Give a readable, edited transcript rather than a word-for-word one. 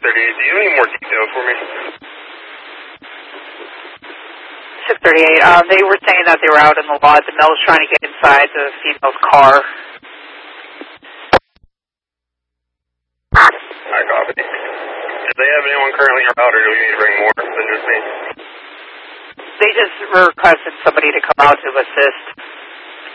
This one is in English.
638, do you have any more details for me? 638, they were saying that they were out in the lot. The male was trying to get inside the female's car. I copy. Do they have anyone currently out, or do we need to bring more than just me? They just requested somebody to come out to assist.